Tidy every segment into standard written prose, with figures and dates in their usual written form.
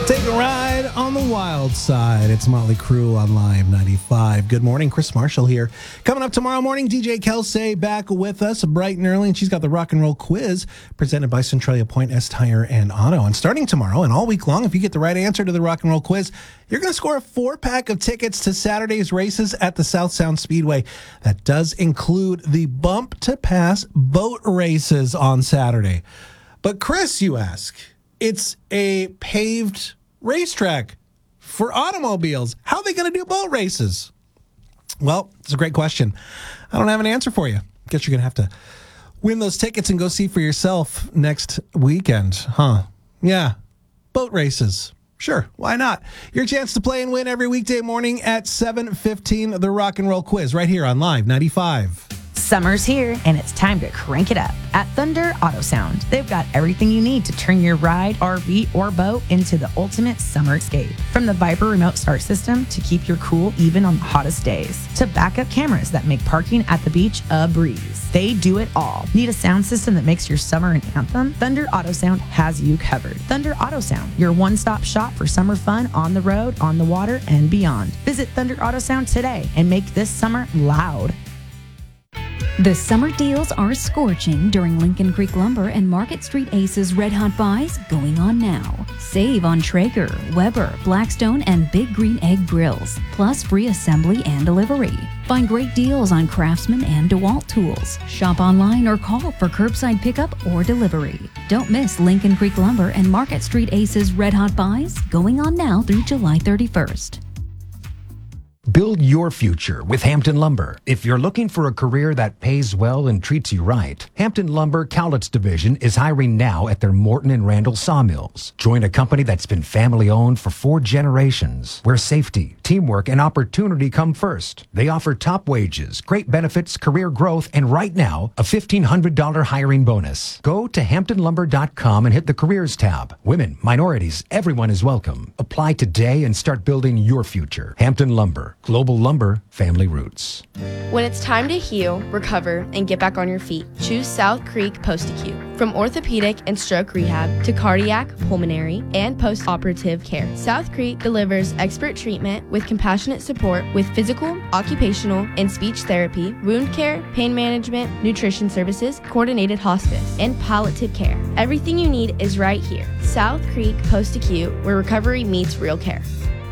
Take a ride on the wild side. It's Motley Crue on Live 95. Good morning, Chris Marshall here. Coming up tomorrow morning, DJ Kelsey back with us bright and early, and she's got the rock and roll quiz presented by Centralia Point S Tire and Auto. And starting tomorrow and all week long, if you get the right answer to the rock and roll quiz, you're going to score a 4-pack of tickets to Saturday's races at the South Sound Speedway. That does include the Bump to Pass boat races on Saturday. But Chris, you ask, it's a paved racetrack for automobiles. How are they going to do boat races? Well, it's a great question. I don't have an answer for you. Guess you're going to have to win those tickets and go see for yourself next weekend, huh? Yeah, boat races. Sure, why not? Your chance to play and win every weekday morning at 7:15, the Rock and Roll Quiz, right here on Live 95. Summer's here, and it's time to crank it up at Thunder Auto Sound. They've got everything you need to turn your ride, RV, or boat into the ultimate summer escape. From the Viper remote start system to keep your cool even on the hottest days, to backup cameras that make parking at the beach a breeze. They do it all. Need a sound system that makes your summer an anthem? Thunder Auto Sound has you covered. Thunder Auto Sound, your one-stop shop for summer fun on the road, on the water, and beyond. Visit Thunder Auto Sound today and make this summer loud. The summer deals are scorching during Lincoln Creek Lumber and Market Street Aces Red Hot Buys going on now. Save on Traeger, Weber, Blackstone, and Big Green Egg grills, plus free assembly and delivery. Find great deals on Craftsman and DeWalt tools. Shop online or call for curbside pickup or delivery. Don't miss Lincoln Creek Lumber and Market Street Aces Red Hot Buys going on now through July 31st. Build your future with Hampton Lumber. If you're looking for a career that pays well and treats you right, Hampton Lumber Cowlitz Division is hiring now at their Morton and Randall sawmills. Join a company that's been family-owned for 4 generations, where safety, teamwork, and opportunity come first. They offer top wages, great benefits, career growth, and right now, a $1,500 hiring bonus. Go to HamptonLumber.com and hit the Careers tab. Women, minorities, everyone is welcome. Apply today and start building your future. Hampton Lumber. Global lumber, family roots. When it's time to heal, recover, and get back on your feet, choose South Creek Post-Acute. From orthopedic and stroke rehab to cardiac, pulmonary, and post-operative care, South Creek delivers expert treatment with compassionate support with physical, occupational, and speech therapy, wound care, pain management, nutrition services, coordinated hospice, and palliative care. Everything you need is right here. South Creek Post-Acute, where recovery meets real care.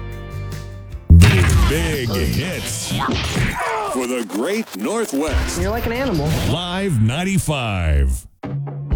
Big hits for the Great Northwest. You're like an animal. Live 95.